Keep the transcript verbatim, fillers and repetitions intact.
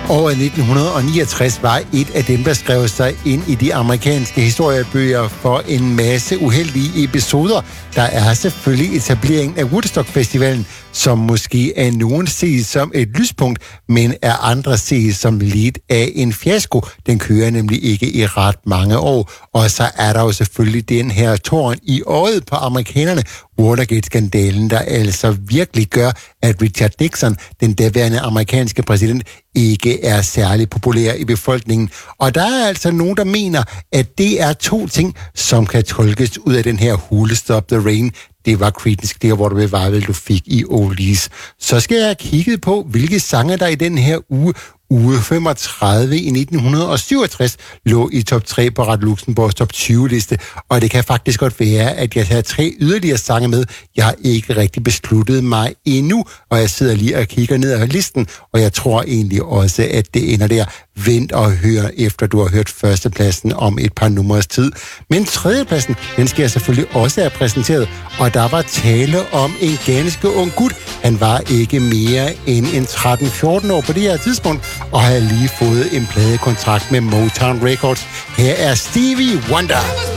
Året nitten niogtres var et af dem, der skrev sig ind i de amerikanske historiebøger for en masse uheldige episoder. Der er selvfølgelig etableringen af Woodstock-festivalen, som måske af nogen ses som et lyspunkt, men af andre ses som lidt af en fiasko. Den kører nemlig ikke i ret mange år. Og så er der jo selvfølgelig den her tårn i øjet på amerikanerne, Watergate-skandalen, der altså virkelig gør, at Richard Nixon, den daværende amerikanske præsident, ikke er særlig populær i befolkningen. Og der er altså nogen, der mener, at det er to ting, som kan tolkes ud af den her Hule Stop the Rain. Det var Creedence Clearwater Revival, du fik i Oldies. Så skal jeg kigge på, hvilke sange der i den her uge, uge femogtredive i nitten syvogtres, lå i top tre på Radio Luxembourgs top tyve-liste. Og det kan faktisk godt være, at jeg har tre yderligere sange med. Jeg har ikke rigtig besluttet mig endnu, og jeg sidder lige og kigger ned ad listen, og jeg tror egentlig også, at det ender der. Vent og hør, efter du har hørt førstepladsen om et par numres tid. Men tredjepladsen, den skal jeg selvfølgelig også have præsenteret, og der var tale om en ganske ung gut. Han var ikke mere end en tretten fjorten år på det her tidspunkt, og havde lige fået en pladekontrakt med Motown Records. Her er Stevie Wonder.